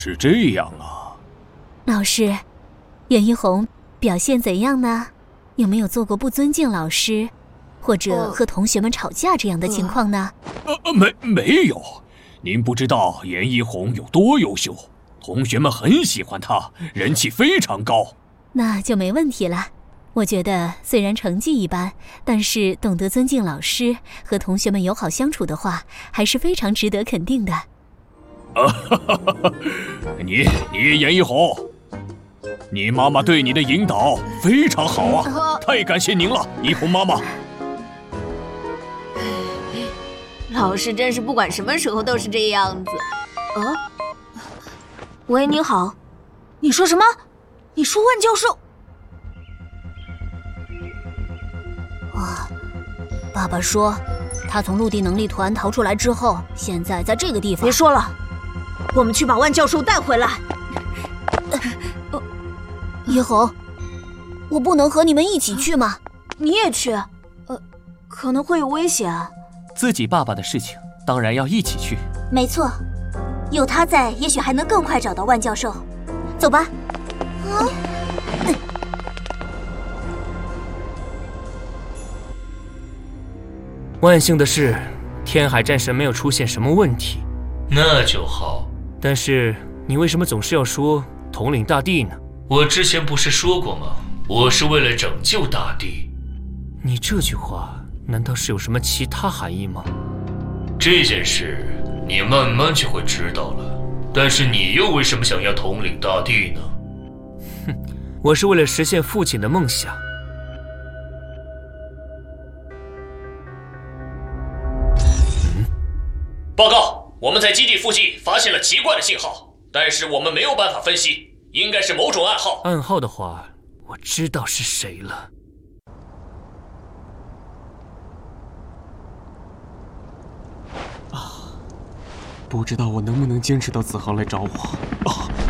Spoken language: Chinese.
是这样啊。 老师，严一红表现怎样呢？有没有做过不尊敬老师，或者和同学们吵架这样的情况呢？ 没有。您不知道严一红有多优秀，同学们很喜欢他，人气非常高。 那就没问题了。我觉得虽然成绩一般，但是懂得尊敬老师，和同学们友好相处的话，还是非常值得肯定的。 你严一红，你妈妈对你的引导非常好啊，太感谢您了，一红妈妈。 老师真是不管什么时候都是这样子。 喂，您好，你说什么？你说万教授？爸爸说，他从陆地能力团逃出来之后，现在在这个地方。别说了，我们去把万教授带回来。一红，我不能和你们一起去吗？你也去？可能会有危险。 自己爸爸的事情，当然要一起去。 没错，有他在，也许还能更快找到万教授。走吧。 万幸的是，天海战神没有出现什么问题。 那就好。 但是你为什么总是要说统领大地呢？ 我之前不是说过吗？我是为了拯救大地。 你这句话难道是有什么其他含义吗？ 这件事你慢慢就会知道了。但是你又为什么想要统领大地呢？ 哼，我是为了实现父亲的梦想。 报告，我们在基地附近发现了奇怪的信号，但是我们没有办法分析，应该是某种暗号。 暗号的话，我知道是谁了。 不知道我能不能坚持到子航来找我。